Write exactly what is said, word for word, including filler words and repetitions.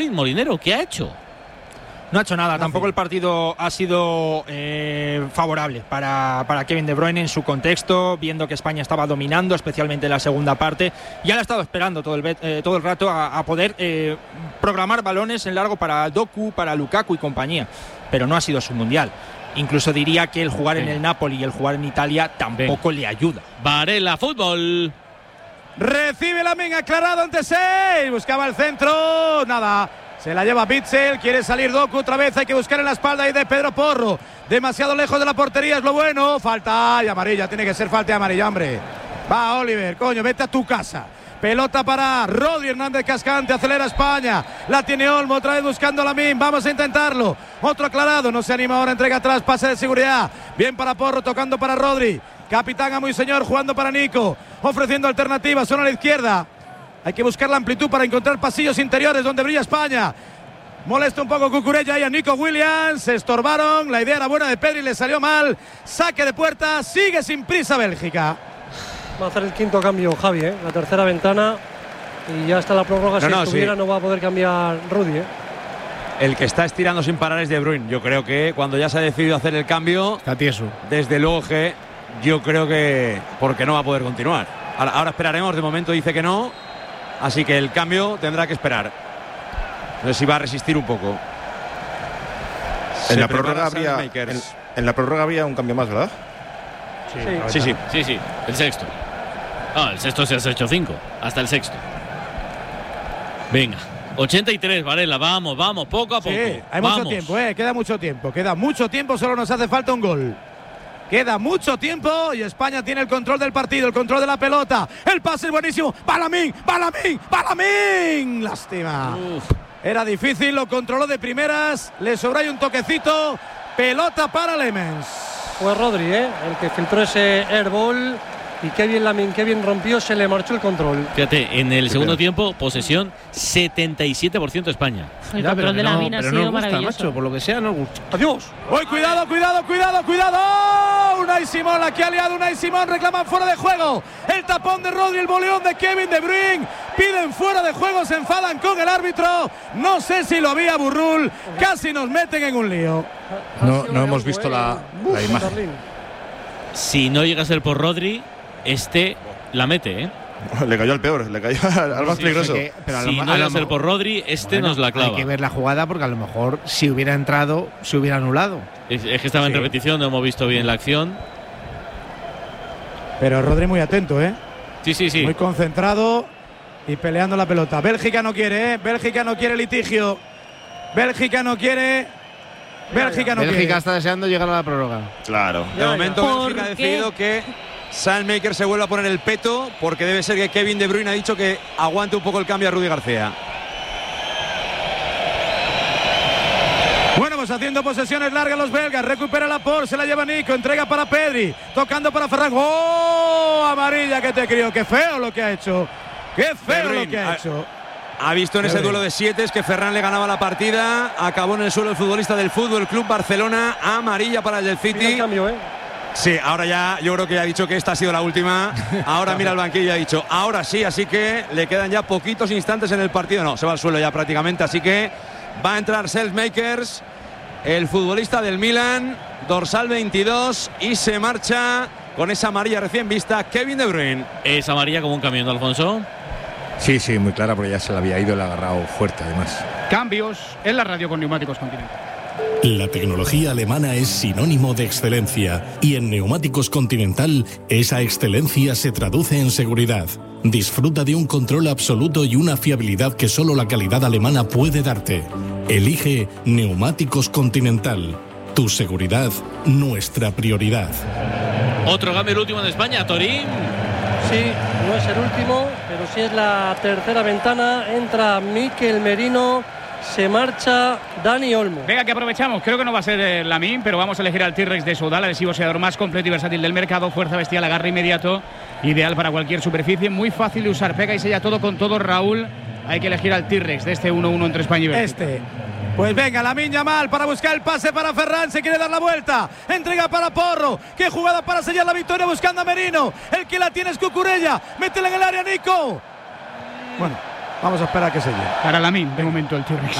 Molinero, ¿qué ha hecho? No ha hecho nada, tampoco el partido ha sido eh, favorable para, para Kevin De Bruyne en su contexto, viendo que España estaba dominando, especialmente en la segunda parte. Ya le ha estado esperando todo el, eh, todo el rato a, a poder eh, programar balones en largo para Doku, para Lukaku y compañía, pero no ha sido su mundial. Incluso diría que el jugar sí. en el Napoli y el jugar en Italia tampoco Ven. le ayuda. Varela, fútbol. Recibe Lamine, aclarado ante seis, buscaba el centro, nada. Se la lleva Bitzel, quiere salir Doku otra vez, hay que buscar en la espalda ahí de Pedro Porro. Demasiado lejos de la portería, es lo bueno. Falta y amarilla, tiene que ser falta y amarilla, hombre. Va Oliver, coño, vete a tu casa. Pelota para Rodri Hernández Cascante, acelera España. La tiene Olmo, otra vez buscando a Lamine, vamos a intentarlo. Otro aclarado, no se anima ahora, entrega atrás, pase de seguridad. Bien para Porro, tocando para Rodri. Capitán Amo y Señor, jugando para Nico. Ofreciendo alternativas, son a la izquierda. Hay que buscar la amplitud para encontrar pasillos interiores donde brilla España. Molesta un poco Cucurella y a Nico Williams. Se estorbaron. La idea era buena de Pedri, le salió mal. Saque de puerta. Sigue sin prisa Bélgica. Va a hacer el quinto cambio Javi, ¿eh? La tercera ventana. Y ya está la prórroga. No, si no, estuviera sí. no va a poder cambiar Rudy, ¿eh? El que está estirando sin parar es De Bruyne. Yo creo que cuando ya se ha decidido hacer el cambio, está tieso. Desde luego que yo creo que porque no va a poder continuar. Ahora, ahora esperaremos. De momento dice que no. Así que el cambio tendrá que esperar. No sé si va a resistir un poco. En la, prórroga habría, en, en la prórroga había un cambio más, ¿verdad? Sí, sí, sí, sí, sí. El sexto. Ah, el sexto se ha hecho cinco. Hasta el sexto. Venga. ochenta y tres, Varela. Vamos, vamos, poco a poco. Sí, hay vamos. mucho tiempo, eh. Queda mucho tiempo. Queda mucho tiempo, solo nos hace falta un gol. Queda mucho tiempo y España tiene el control del partido, el control de la pelota. El pase es buenísimo. ¡Balamín! ¡Balamín! ¡Balamín! Lástima. Uf. Era difícil, lo controló de primeras. Le sobra ahí un toquecito. Pelota para Lemens. Fue Rodri, ¿eh? El que filtró ese airball. Y qué bien Lamine, qué bien rompió, se le marchó el control. Fíjate, en el segundo tiempo, posesión setenta y siete por ciento España. El control ya, de no, Lamine ha sido gusta, maravilloso. Macho, por lo que sea, no gusta. Adiós. ¡Uy, cuidado, cuidado, cuidado, cuidado! Unai Simón, la que ha liado Unai Simón, reclaman fuera de juego. El tapón de Rodri, el boleón de Kevin De Bruyne. Piden fuera de juego, se enfadan con el árbitro. No sé si lo había Burrul. Casi nos meten en un lío. No, no hemos visto la, la imagen. Si no llega a ser por Rodri, este la mete, ¿eh? Le cayó al peor, le cayó al más sí, peligroso. Que, pero a si lo, no llega a ser por Rodri, este bueno, nos la clava. Hay que ver la jugada porque a lo mejor si hubiera entrado, se hubiera anulado. Es, es que estaba sí. en repetición, no hemos visto bien la acción. Pero Rodri muy atento, ¿eh? Sí, sí, sí. Muy concentrado y peleando la pelota. Bélgica no quiere, ¿eh? Bélgica no quiere litigio. Bélgica no quiere. Bélgica no Bélgica quiere. está deseando llegar a la prórroga. Claro. De momento Bélgica ha decidido que Salmaker se vuelve a poner el peto porque debe ser que Kevin De Bruyne ha dicho que aguante un poco el cambio a Rudy García. Bueno, pues haciendo posesiones largas los belgas. Recupera Laporte, se la lleva Nico, entrega para Pedri, tocando para Ferran. ¡Oh! Amarilla que te crió. Qué feo lo que ha hecho. Qué feo Bruyne, lo que ha, ha hecho. Ha visto en ese duelo de siete que Ferran le ganaba la partida. Acabó en el suelo el futbolista del Fútbol Club Barcelona. Amarilla para el del City. El cambio, ¿eh? Sí, ahora ya yo creo que ya ha dicho que esta ha sido la última. Ahora mira el banquillo y ha dicho ahora sí, así que le quedan ya poquitos instantes en el partido. No, se va al suelo ya prácticamente, así que va a entrar Selfmakers, el futbolista del Milan, dorsal veintidós, y se marcha con esa amarilla recién vista Kevin De Bruyne. ¿Es amarilla como un camión de Alfonso? Sí, sí, muy clara porque ya se la había ido, le ha agarrado fuerte además. Cambios en la radio con Neumáticos Continental. La tecnología alemana es sinónimo de excelencia y en Neumáticos Continental esa excelencia se traduce en seguridad. Disfruta de un control absoluto y una fiabilidad que solo la calidad alemana puede darte. Elige Neumáticos Continental. Tu seguridad, nuestra prioridad. Otro cambio, el último en España, Torín. Sí, no es el último, pero sí es la tercera ventana. Entra Mikel Merino. Se marcha Dani Olmo. Venga, que aprovechamos. Creo que no va a ser eh, Lamine, pero vamos a elegir al T-Rex de Soudal, adhesivo sellador más completo y versátil del mercado. Fuerza bestial, agarre inmediato, ideal para cualquier superficie. Muy fácil de usar, pega y sella todo con todo, Raúl. Hay que elegir al T-Rex de este uno uno entre España y Bélgica. Este. Pues venga, Lamine Yamal para buscar el pase para Ferran. Se quiere dar la vuelta. Entrega para Porro. Qué jugada para sellar la victoria buscando a Merino. El que la tiene es Cucurella. Métela en el área, Nico. Bueno. Vamos a esperar a que se llene. Para Lamine, de momento, el T-Rex.